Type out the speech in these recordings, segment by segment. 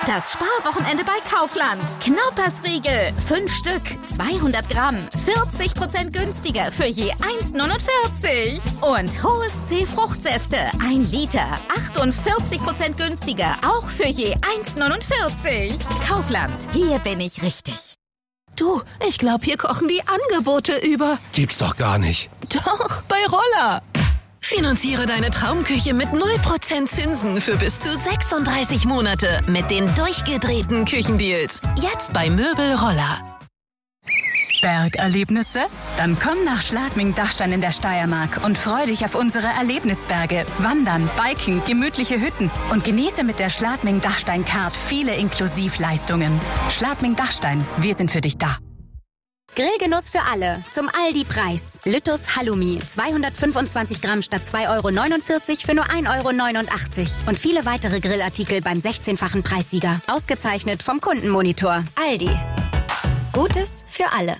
Das Sparwochenende bei Kaufland. Knaupersriegel, 5 Stück, 200 Gramm, 40% günstiger für je 1,49. Und Hohes C Fruchtsäfte, 1 Liter, 48% günstiger, auch für je 1,49. Kaufland, hier bin ich richtig. Du, ich glaube, hier kochen die Angebote über. Gibt's doch gar nicht. Doch, bei Roller. Finanziere deine Traumküche mit 0% Zinsen für bis zu 36 Monate mit den durchgedrehten Küchendeals. Jetzt bei Möbel Roller. Bergerlebnisse? Dann komm nach Schladming-Dachstein in der Steiermark und freu dich auf unsere Erlebnisberge. Wandern, Biken, gemütliche Hütten und genieße mit der Schladming-Dachstein-Card viele Inklusivleistungen. Schladming-Dachstein, wir sind für dich da. Grillgenuss für alle. Zum Aldi-Preis. Lüttus Halloumi. 225 Gramm statt 2,49 € für nur 1,89 €. Und viele weitere Grillartikel beim 16-fachen Preissieger. Ausgezeichnet vom Kundenmonitor. Aldi. Gutes für alle.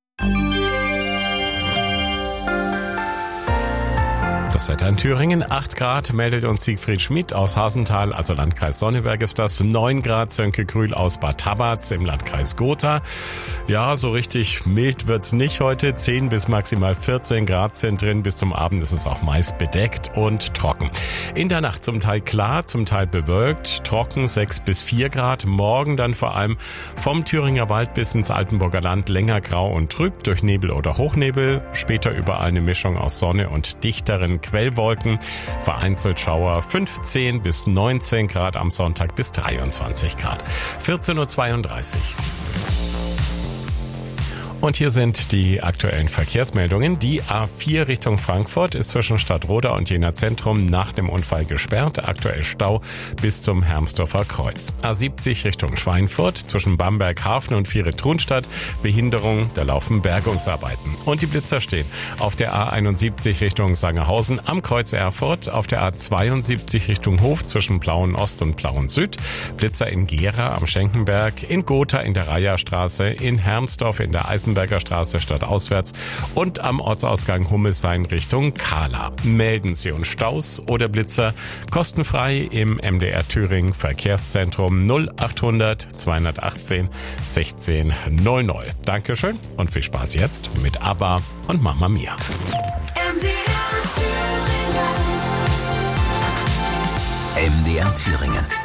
Das Wetter in Thüringen, 8 Grad, meldet uns Siegfried Schmidt aus Hasenthal, also Landkreis Sonneberg ist das, 9 Grad, Sönke Grühl aus Bad Tabatz im Landkreis Gotha. Ja, so richtig mild wird's nicht heute, 10 bis maximal 14 Grad sind drin, bis zum Abend ist es auch meist bedeckt und trocken. In der Nacht zum Teil klar, zum Teil bewölkt, trocken 6 bis 4 Grad, morgen dann vor allem vom Thüringer Wald bis ins Altenburger Land länger grau und trüb durch Nebel oder Hochnebel, später überall eine Mischung aus Sonne und dichteren Quellwolken, vereinzelt Schauer 15 bis 19 Grad am Sonntag bis 23 Grad. 14:32 Uhr. Und hier sind die aktuellen Verkehrsmeldungen. Die A4 Richtung Frankfurt ist zwischen Stadtroda und Jena Zentrum nach dem Unfall gesperrt. Aktuell Stau bis zum Hermsdorfer Kreuz. A70 Richtung Schweinfurt zwischen Bamberg Hafen und Viere-Trunstadt. Behinderung, da laufen Bergungsarbeiten. Und die Blitzer stehen auf der A71 Richtung Sangerhausen am Kreuz Erfurt, auf der A72 Richtung Hof zwischen Plauen Ost und Plauen Süd. Blitzer in Gera am Schenkenberg, in Gotha in der Reiherstraße, in Hermsdorf in der Eisenberger Straße stadtauswärts und am Ortsausgang Hummelshain Richtung Kahla. Melden Sie uns Staus oder Blitzer kostenfrei im MDR Thüringen Verkehrszentrum 0800 218 16 00. Dankeschön und viel Spaß jetzt mit ABBA und Mamma Mia. MDR Thüringen.